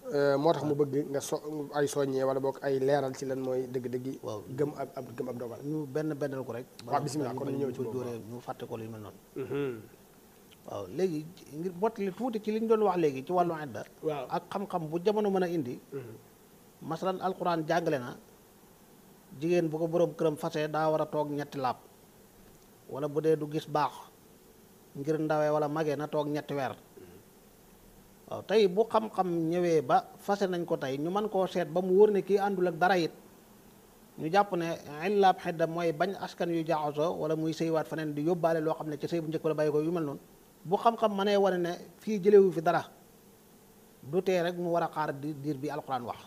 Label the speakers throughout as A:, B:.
A: moo tax mu bëgg nga ay soññee wala boog ay leeral ci lan mooy dëgg-dëggi
B: waaw
A: gëm ab dogal.
B: ñu bennal ko rek.
A: waaw bisimilah kon ñu ñëw ci boobu
B: ñu fàtte ko lu mel noonu. waaw léegi ngir bottali tuuti ci li ñu doon wax léegi ci wàllu idda.
A: waaw
B: ak xam-xam bu jamono mën a indi. masalan alquran jàngale na jigéen bu ko boroom këram fase daa war a toog ñetti laab wala bu dee du gis baax ngir ndawee wala magee na toog ñetti weer. waaw tey bu xam-xam ñëwee ba fase nañ ko tey ñu mën koo seet ba mu wóor ne kii àndul ak dara it ñu jàpp ne illaab xedda mooy bañ askan yu jaaxasoo wala muy sëywaat feneen di yóbbaale loo xam ne ci sëy bu njëkk la bàyyi ko yu mel noonu bu xam-xam mënee wane ne fii jëlewu fi dara du tee rek mu war a xaar diir bi alxuraan wax.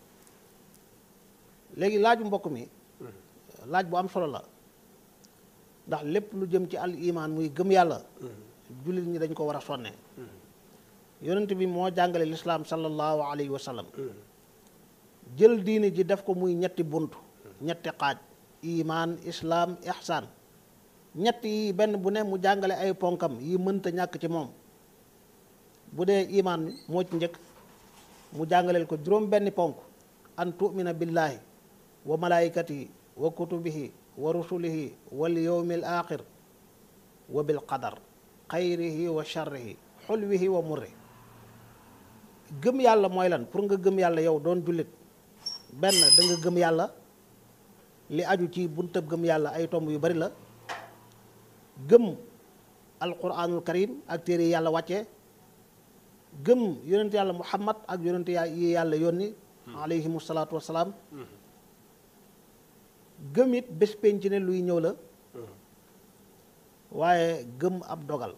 B: léegi laaju mbokk mi laaj bu am solo la ndax lépp lu jëm ci al iman muy gëm yàlla jullit ñi dañ ko war a sonne yonent bi moo jàngale lislaam sallallahu alayhi wa sallam jël diini ji def ko muy ñetti bunt ñetti xaaj iman islaam ihsaan ñett yi benn bu ne mu jàngale ay ponkam yi mënta ñàkk ci moom bu dee iman moo ci njëkk mu jàngaleel ko juróom benni ponk an tu'mina billahi wa malaikatihi wa kutubihi wa rusulihi wal yawmil axir wa bil qadar xayrihi wa sharrihi xulwihi wa murri gëm yàlla mooy lan pour nga gëm yàlla yow doon jullit benn da nga gëm yàlla li aju ci buntab gëm yàlla ay tomb yu bari la gëm alquranul karim ak téere yi yàlla wàccee gëm yonent yàlla muhammad ak yonent yi yàlla yónni alayhimu salaatu wassalaam gëm it bés penc ne luy ñëw la waaye gëm ab dogal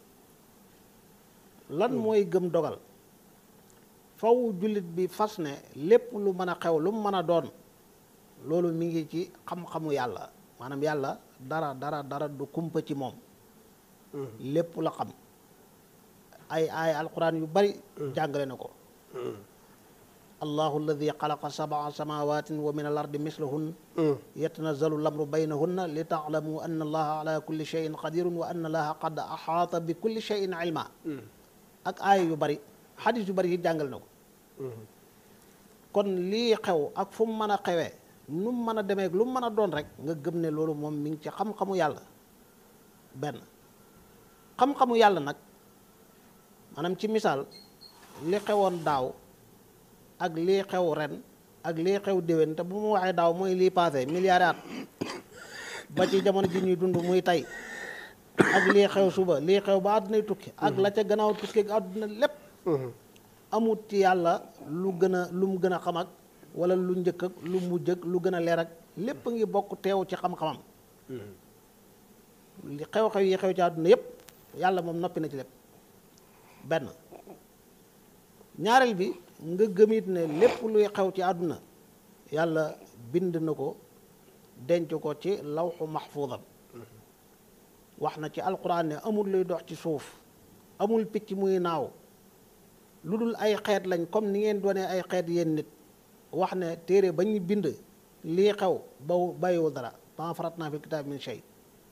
B: lan mooy gëm dogal faw jullit bi fas ne lépp lu mën a xew lu mu mën a doon loolu mi ngi ci xam-xamu yàlla maanaam yàlla dara du kumpa ci moom lépp la xam ay alquran yu bari jàngale na ko allahu alladi xalaqa sabaa samawaatin wa min al ardi mislahun yatanazalu lamru baynahunna li taalamu anna allaha ala kulli cheyin qadirun wa anna allaha qad axaata bi kulli cheyin ilma ak aaya yu bari xadis yu bari yi jàngal na ko kon lii xew ak fu mu mën a xewee nu mu mën a demee lu mu mën a doon rek nga gëm ne loolu moom mi ngi ci xam-xamu yàlla benn xam-xamu yàlla nag maanaam ci misaal li xewoon daaw ak lii xew ren ak lii xew déwén te bu mu waxee daaw mooy lii passé milliards at ba ci jamono ji ñuy dund muy tey ak lii xew suba lii xew ba àddunay tukki ak la ca gannaaw tukki ak àdduna lépp amut ci yàlla lu mu gën a xam ak wala lu njëkk ak lu mujj ak lu gën a leer ak lépp ngi bokk teew ci xam-xamam li xew-xew yi xew ci àdduna yépp yàlla moom noppi na ci lépp benn ñaareel bi nga gëmit ne lépp luy xew ci àdduna yàlla bind na ko denc ko ci lawxu maxfuudam wax na ci alquran ne amul luy dox ci suuf amul picc muy naaw lu dul ay xeet lañ comme ni ngeen doonee ay xeet yéen nit wax ne téere ba ñu bind lii xew ba bàyyiwul dara ma faratna fi kitaab min shay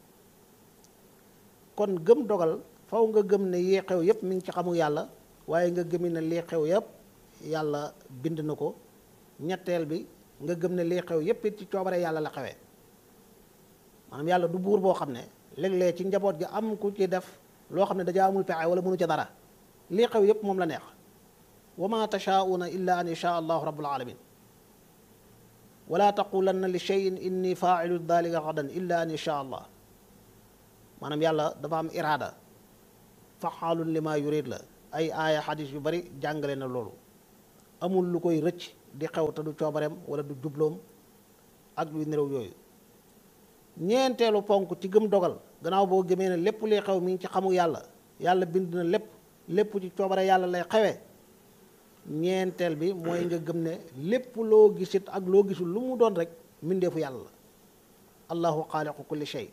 B: kon gëm dogal faw nga gëm ne yii xew yépp mi ngi ci xamu yàlla waaye nga gëmi ne lii xew yépp yàlla bind na ko ñetteel bi nga gëm ne lii xew yépp it ci coobare yàlla la xewee maanaam yàlla du buur boo xam ne léeg-léeg ci njaboot gi am ku ci def loo xam ne dajaa amul pexe wala mënu ca dara lii xew yépp moom la neex wa ma tashaauna illa an yasha allahu rabbul alamin wala taqulanna li cheyin inni failu dalika gadan illa an yasha allah maanaam yàlla dafa am iraada faxaalun li ma yurid la ay aaya xadis yu bari jàngale na loolu amul lu koy rëcc di xew te du coobareem wala du jubloom ak luy nirew yooyu ñeenteelu ponk ci gëm dogal gannaaw boo gëmee ne lépp luy xew mi ngi ci xamu yàlla yàlla bind na lépp ci coobare yàlla lay xewee ñeenteel bi mooy nga gëm ne lépp loo gisit ak loo gisul lu mu doon rek mbindeefu yàlla la allahu xaaliqu kulli shay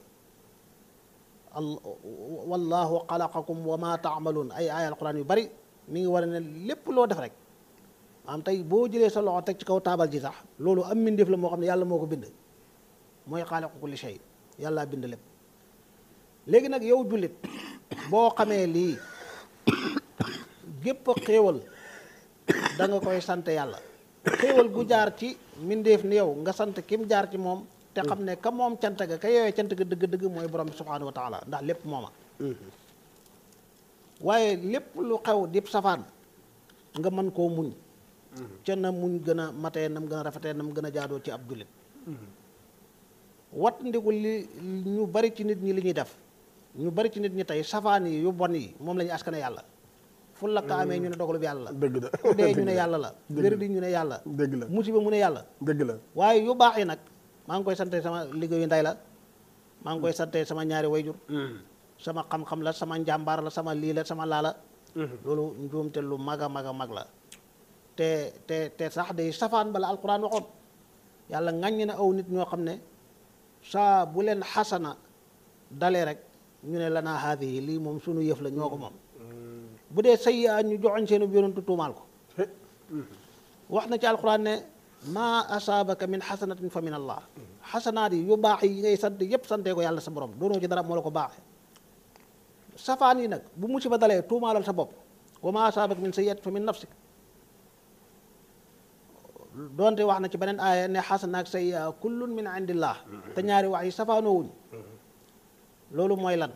B: wallahu xalaqakum wa ma taamaluun ay alquran yu bari mi ngi war a ne lépp loo def rek maanaam tey boo jëlee sa loxo teg ci kaw taabal ji sax loolu am mbindeef la moo xam ne yàlla moo ko bind mooy xaaliqu kulli shay yàlla bind lépp léegi nag yow jullit boo xamee lii gépp xéewal da nga koy sant yàlla xéewal gu jaar ci mbindeef ni yow nga sant kim jaar ci moom te xam ne ka moom cant ga ka yowee cant ga dëgg-dëgg mooy borom bi subhaanahu wa taala ndax lépp mooma waaye lépp lu xew dib safaan nga mën koo muñ ca na muñ gën a matee nam gën a rafetee nam gën a jaadoo ci ab jullit wat ndiku li ñu bari ci nit ñi li ñuy def ñu bari ci nit ñi tey safaan yi yu bon yi moom la ñu askane yàlla fu lakka amee ñu ne dogalu bi yàlla la
A: dëgg la
B: ku dee ñu ne yàlla la wér di ñu ne yàlla
A: dëgg la
B: musiba mu ne yàlla
A: dëgg la
B: waaye yu baax yi nag maa ngi koy sante sama liggéeyu ndey la maa ngi koy sante sama ñaari wayjur sama xam-xam la sama njàmbaar la sama lii la sama laala loolu njuumte lu mag a mag a mag la te sax day safaan bala alquran waxoon yàlla ŋàññi na aw nit ñoo xam ne saa bu leen xasana dalee rek ñu ne lanaa haadihi lii moom sunu yëf la ñoo ko moom bu dee sayyi'a ñu joxoñ seenu yonentu tuumaal ko wax na ci alquran ne maa asaabaka min xasanatin fa min allah xasanaat yi yu baax yi ngay sant yépp santee ko yàlla sa borom doonoo ci dara moo la ko baaxee safaan yi nag bu musiba dalee tuumaalal sa bopp wa maa asaabaka min sayyi'atin fa min nafsik doonte wax na ci beneen aaya ne xasana ak sayyi'a kullun min indillah te ñaari wax yi safaanoowuñ loolu mooy lan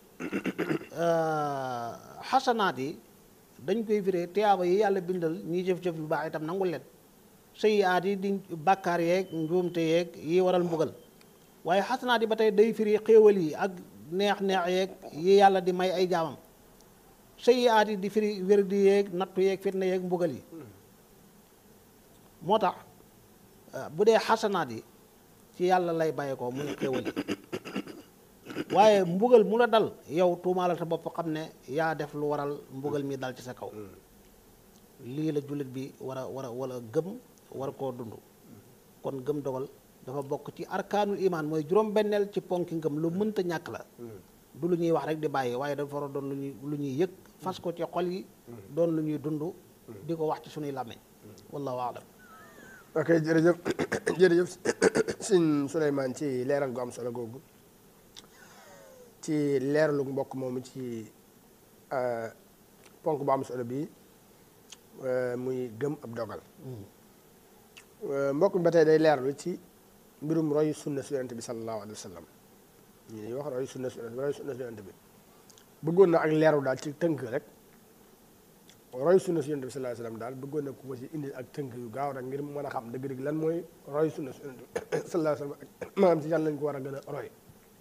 B: xasanaat yi dañ koy firee tiyaaba yi yàlla bindal ñiy jëf-jëf yu baax itam nangul leen sayyi'aat yi di bàkkaar yeeg njuumte yeeg yi waral mbugal waaye xasanaat yi ba tey day firi xéewal yi ak neex-neex yeeg yi yàlla di may ay jaamam sayyi'aat yi di firi wér di yeeg nattu yeeg fitna yeeg mbugal yi moo tax bu dee xasanaat yi ci yàlla lay bàyyi ko muy xéewal yi waaye mbugal mu la dal yow tuumaalal sa bopp xam ne yaa def lu waral mbugal mi dal ci sa kaw lii la jullit bi war a gëm war koo dund kon gëm dogal dafa bokk ci arkaanul imaan mooy juróom-benneel ci ponki ngëm lu mënta ñàkk la du lu ñuy wax rek di bàyyi waaye dafa war a doon lu ñuy yëg fas ko ci xol yi doon lu ñuy dund di ko wax ci suñuy làmmiñ wallahu aalam
A: ok jërëjëf jërëjëf sëñ Souleymane ci leeral gu am solo googu ci leeralu mbokk moomu ci ponk bu am solo bi muy gëm ab dogal mbokk mi ba tey day leeralu ci mbirum roy sunna su yonent bi sallallahu alayhi wa sallam ñu ñuy wax roy sunna su yonent bi bëggoon na ak leeru daal ci tënk rek roy sunna su yonent bi sallallahu alayhi wa sallam daal bëggoon na ku ko ci indi ak tënk yu gaaw rek ngir mën a xam dëgg-dëgg lan mooy roy sunna su yonent bi sallallahu alayhi wa sallam maanaam ci yàlla lañ ko war a gën a roy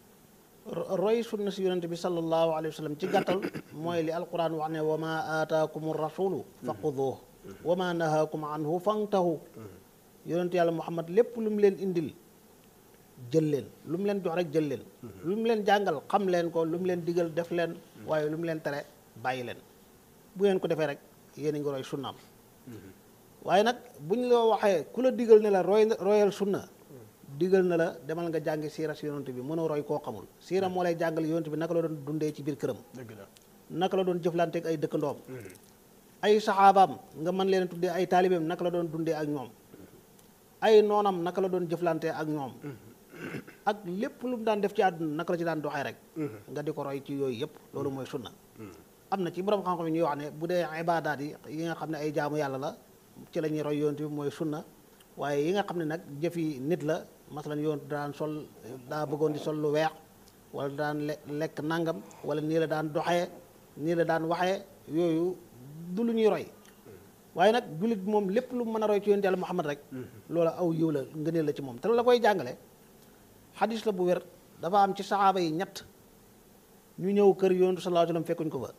B: roy sunna si yonente bi sallallahu alayhi wa sallam ci gàttal mooy li alquran wax ne wa ma aataakum rasulu fa xuduuh wa ma nahaakum anhu fantahu yonente yàlla muhammad lépp lu mu leen indil jël leen lu mu leen jox rek jël leen lu mu leen jàngal xam leen ko lu mu leen digal def leen waaye lu mu leen tere bàyyi leen bu ngeen ko defee rek yéen a ngi roy sunnaam waaye nag buñ la waxee ku la digal ne la royal sunna digal na la demal nga jàngi siira si yonent bi mënoo roy koo xamul siira moo lay jàngal yonent bi naka la doon dundee ci biir këram
A: dëgg la
B: naka la doon jëflanteeg ay dëkkandoom ay saxaabaam nga mën leen tuddee ay taalibeem naka la doon dundee ak ñoom ay noonam naka la doon jëflantee ak ñoom ak lépp lu mu daan def ci àdduna naka la ci daan doxee rek nga di ko roy ci yooyu yëpp loolu mooy sunna am na ci borom xam-xam yi ñuy wax ne bu dee ibaadaat yi nga xam ne ay jaamu yàlla la ci la ñuy roy yonent bi mooy sunna waaye yi nga xam ne nag jëfi nit la masalan yoon daan sol daa bëggoon di sol lu weex wala daan lekk nangam wala nii la daan doxee nii la daan waxee yooyu du lu ñuy roy waaye nag jullit bi moom lépp lu mën a roy ci yonent Yàlla Muhammad rek loola aw yiw la ngëneel la ci moom te la koy jàngale xadis la bu wér dafa am ci saxaaba yi ñett ñu ñëw kër yonent sallallahu alayhi wasallam fekkuñ ko fa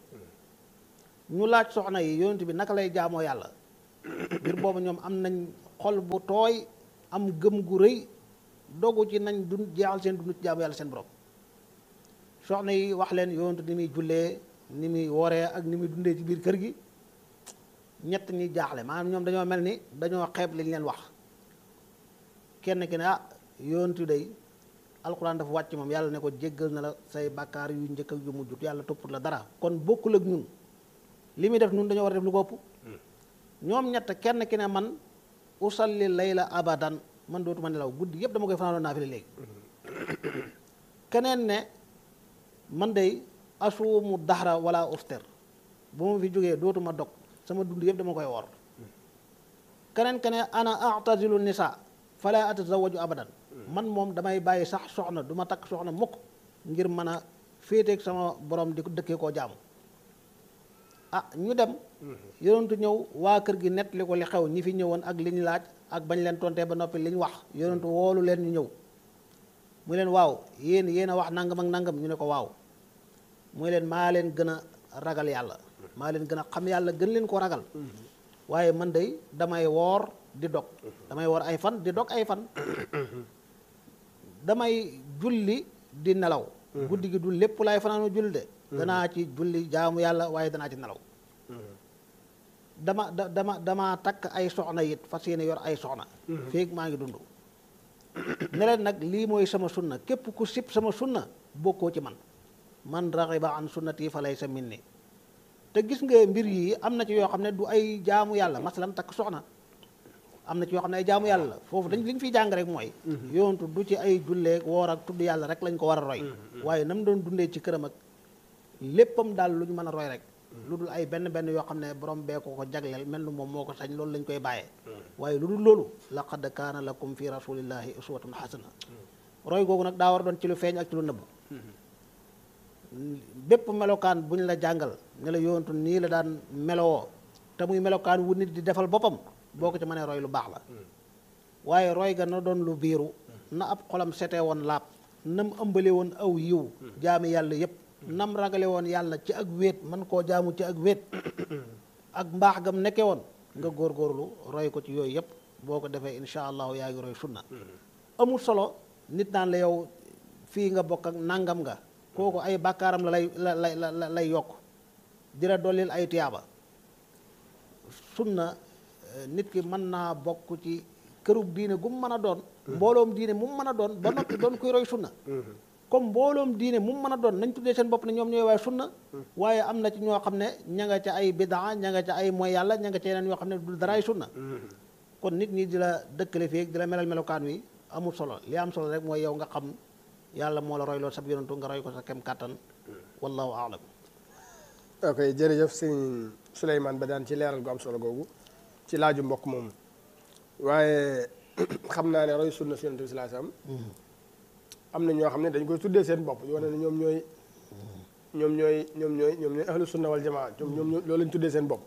B: ñu laaj soxna yi yonent bi naka lay jaamoo yàlla ngir boobu ñoom am nañ xol bu tooy am gëm gu rëy dogu ci nañ dund jeexal seen dund ci jaamu yàlla seen borom soxna yi wax leen yonent ni muy jullee ni muy wooree ak ni muy dundee ci biir kër gi ñett ñi jaaxle maanaam ñoom dañoo mel ni dañoo xeeb liñ leen wax kenn ki ne yonent day alxuraan dafa wàcc moom yàlla ne ko jéggal na la say bàkkaar yu njëkk ak yu mujj yàlla topput la dara kon bokkul ak ñun li muy def ñun dañoo war a def lu bopp ñoom ñett kenn ki ne man usalli layla abadan man dootuma nelaw guddi yëpp dama koy fanaanoo naafila léegi keneen ne man day asuumu daxra wala uftir bu ma fi jógee dootuma dog sama dund yëpp dama koy wor keneen ke ne ana a'tazilu nisa fala atazawaju abadan man moom damay bàyyi sax soxna du ma takk soxna mukk ngir mën a féeteeg sama borom di ko dëkkee koo jaamu ah ñu dem yonentu ñëw waa kër gi nett li ko li xew ñi fi ñëwoon ak li ñu laaj ak bañ leen tontee ba noppi li ñu wax yonentu woolu leen ñu ñëw muy leen waaw yéen a wax nangam ak nangam ñu ne ko waaw muy leen maa leen gën a ragal yàlla maa leen gën a xam yàlla gën leen ko ragal waaye man day damay woor di dog damay woor ay fan di dog ay fan damay julli di nelaw guddi gi du lépp laay fanaanu julli de danaa ci julli jaamu yàlla waaye danaa ci nelaw dama takk ay soxna it fas yéene yor ay soxna feeg maa ngi dund ne leen nag lii mooy sama sunna képp ku sib sama sunna bokkoo ci man raxiba an sunnati fa laysa minni te gis nga mbir yi am na ci yoo xam ne du ay jaamu yàlla masalan takk soxna am na ci yoo xam ne ay jaamu yàlla la foofu dañ li ñu fiy jàng rek mooy yoontu du ci ay julleeg woor ak tudd yàlla rek lañ ko war a roy waaye nam doon dundee ci këram ak léppam daal lu ñu mën a roy rek lu dul ay benn yoo xam ne borom bee ko jagleel mel ni moom moo ko sañ loolu lañ koy bàyyee waaye lu dul loolu laqad kaana lakum fi rasulillahi uswatun hasana roy googu nag daa war a doon ci lu feeñ ak ci lu nëbb bépp melokaan bu ñu la jàngal ne la yoontu nii la daan melowoo te muy melokaan wu nit di defal boppam boo ko ci mënee roy lu baax la waaye roy ga na doon lu biiru na ab xolam setee woon laab nam ëmbale woon aw yiw jaami yàlla yépp nam ragale woon yàlla ci ak wéet man koo jaamu ci ak wéet ak mbaax gam nekke woon nga góorgóorlu roy ko ci yooyu yépp boo ko defee insha allahu yaa ngi roy sunna amul solo nit naan la yow fii nga bokk ak nangam nga kooku ay bàkkaaram la lay yokk di la dollil ay tiyaaba sunna nit ki mën naa bokk ci kërug diine gu mu mën a doon mbooloom diine mu mën a doon ba noppi doon kuy roy sunna comme mbooloom diine mu mën a doon nañ tuddee seen bopp ne ñoom ñooy waaye sunna waaye am na ci ñoo xam ne ña nga ca ay bidaa ña nga ca ay mooy yàlla ña nga ca yeneen yoo xam ne du daraay sunna kon nit ñi di la dëkkale fii di la melal melokaan wi amul solo li am solo rek mooy yow nga xam yàlla moo la roy loolu sab yonantu nga roy ko sa kem kàttan wallahu aalam
A: ok jërëjëf sëñ Souleymane Badiane ci leeral gu am solo googu ci laaju mbokk moom waaye xam naa ne roy sunna si yonent bi sallallahu alayhi wasallam am na ñoo xam ne dañ koy tuddee seen bopp yoo ne ne ñoom ñooy ahlu sunna wal jamaa ñoom loolu lañ tuddee seen bopp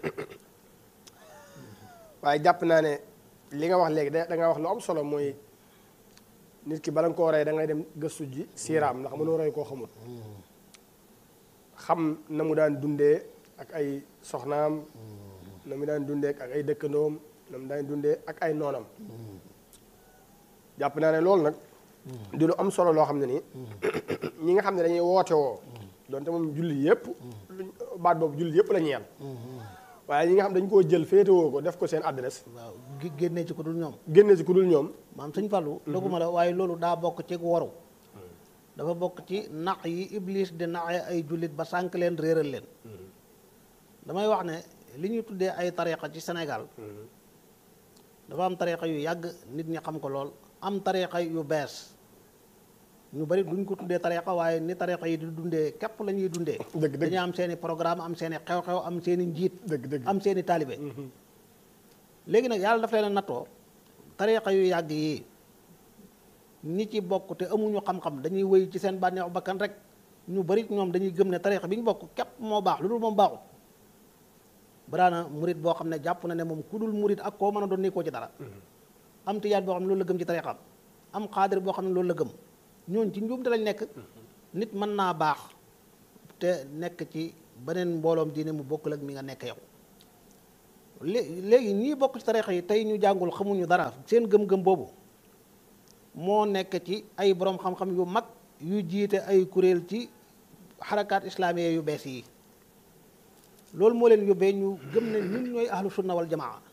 A: waaye jàpp naa ne li nga wax léegi da nga wax lu am solo mooy nit ki bala nga koo rey da ngay dem gëstu ji siiraam ndax mënoo rey koo xamul xam na mu daan dundee ak ay soxnaam na mu daan dundee ak ay dëkkandoom na mu daan dundee ak ay noonam jàpp naa ne loolu nag di lu am solo loo xam ne nii ñi nga xam ne dañuy woote woo donte moom julli yëpp baat boobu julli yëpp la ñeel waaye ñi nga xam dañ koo jël féetewoo ko def ko seen adresse
B: waaw génnee ci ku dul ñoom maam sëñ Fallu doguma la waaye loolu daa bokk ci waru dafa bokk ci nax yi iblis di naxee ay jullit ba sànk leen réeral leen damay wax ne li ñuy tuddee ay tariqa ci Sénégal dafa am tariqa yu yàgg nit ñi xam ko lool am tariqa yu bees ñu bari duñ ko tuddee tariqa waaye ni tariqa yi di dundee képp la ñuy dundee dañu am seeni programme am seeni xew-xew am seeni njiit am seeni taalibe léegi nag yàlla dafa leen a nattoo tariqa yu yàgg yi ñi ci bokk te amuñu xam-xam dañuy wéy ci seen bànneexu bakkan rek ñu bari ñoom dañuy gëm ne tariqa bi ñu bokk képp moo baax lu dul moom baaxut baraana murit boo xam ne jàpp na ne moom ku dul murit ak koo mën a doon nekkoo ci dara am tijaan boo xam ne loolu la gëm ci tariqam am xaadir boo xam ne loolu la gëm ñooñ ci njuumte lañ nekk nit mën naa baax te nekk ci beneen mbooloom diine mu bokkul ak mi nga nekk yow léegi ñii bokk ci tariqa yi tey ñu jàngul xamuñu dara seen gëm-gëm boobu moo nekk ci ay boroom xam-xam yu mag yu jiite ay kuréel ci xarakaat islaamiya yu bees yi loolu moo leen yóbbee ñu gëm ne ñun ñooy ahlu sunna wal jamaa